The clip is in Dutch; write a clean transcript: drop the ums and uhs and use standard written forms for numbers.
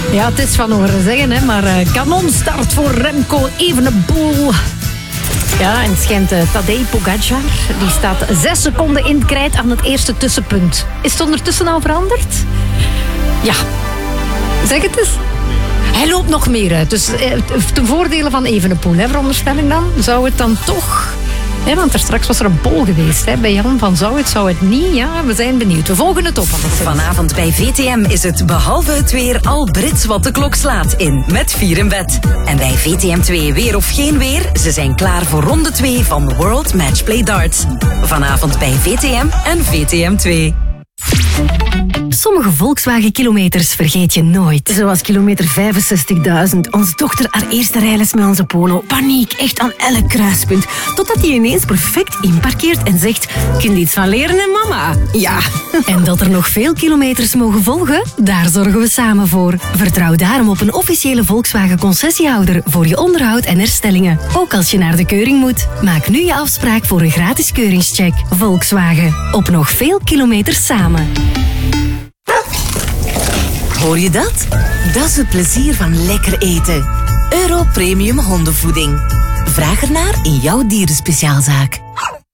Ja, het is van horen zeggen, hè, maar kanonstart voor Remco Evenepoel. Ja, en het schijnt Tadej Pogacar. Die staat 6 seconden in het krijt aan het eerste tussenpunt. Is het ondertussen al veranderd? Ja. Zeg het eens. Hij loopt nog meer uit. Dus ten voordele van Evenepoel, hè, veronderstel ik dan, zou het dan toch... Hè, want er straks was er een poll geweest, hè, bij Jan van zou het niet? Ja, we zijn benieuwd. We volgen het op. Vanavond bij VTM is het behalve het weer al Brits wat de klok slaat in Met 4 in bed. En bij VTM 2 weer of geen weer, ze zijn klaar voor ronde 2 van World Matchplay Darts. Vanavond bij VTM en VTM 2. Sommige Volkswagen-kilometers vergeet je nooit. Zoals kilometer 65.000. Onze dochter haar eerste rijles met onze Polo. Paniek, echt aan elk kruispunt. Totdat hij ineens perfect inparkeert en zegt... Kun je iets van leren, hè, mama? Ja. En dat er nog veel kilometers mogen volgen? Daar zorgen we samen voor. Vertrouw daarom op een officiële Volkswagen-concessiehouder... voor je onderhoud en herstellingen. Ook als je naar de keuring moet. Maak nu je afspraak voor een gratis keuringscheck. Volkswagen. Op nog veel kilometers samen. Hoor je dat? Dat is het plezier van lekker eten. Euro Premium hondenvoeding. Vraag ernaar in jouw dierenspeciaalzaak.